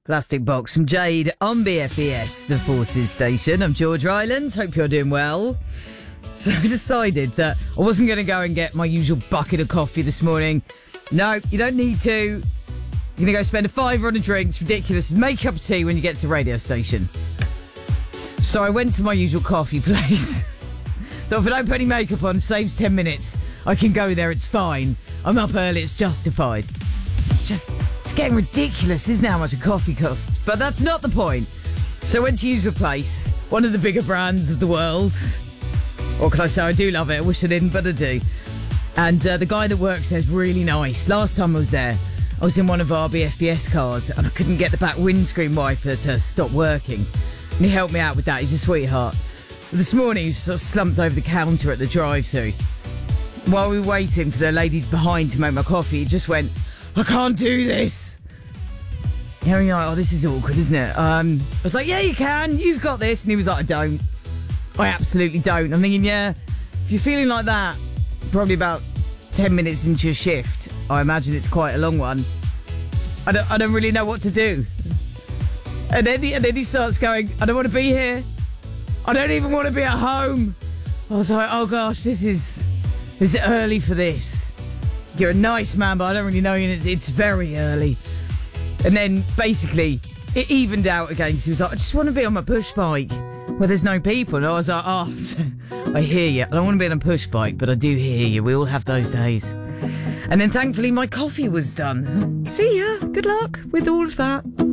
Plastic Box from Jade on BFBS, the Forces Station. I'm George Ryland. Hope you're doing well. So I decided that I wasn't going to go and get my usual bucket of coffee this morning. No, you don't need to. You're going to go spend a £5 on a drink. It's ridiculous. Make up tea when you get to the radio station. So I went to my usual coffee place. Thought if I don't put any makeup on, saves 10 minutes. I can go there, it's fine. I'm up early, it's justified. It's getting ridiculous, isn't it, how much a coffee costs? But that's not the point. So I went to usual place, one of the bigger brands of the world. Or can I say I do love it? I wish I didn't, but I do. And the guy that works there is really nice. Last time I was there, I was in one of our BFBS cars and I couldn't get the back windscreen wiper to stop working. And he helped me out with that. He's a sweetheart. But this morning, he was sort of slumped over the counter at the drive-thru. While we were waiting for the ladies behind to make my coffee, he just went, I can't do this. You know, you're like, oh, this is awkward, isn't it? I was like, yeah, you can. You've got this. And he was like, I don't. I absolutely don't. I'm thinking, yeah, if you're feeling like that, probably about 10 minutes into your shift, I imagine it's quite a long one. I don't really know what to do. And then he starts going, I don't want to be here. I don't even want to be at home. I was like, oh gosh, is it early for this? You're a nice man, but I don't really know you. It's very early. And then basically it evened out again because he was like, I just want to be on my push bike where there's no people. And I was like, oh, I hear you. I don't want to be on a push bike, but I do hear you. We all have those days. And then thankfully my coffee was done. See ya. Good luck with all of that.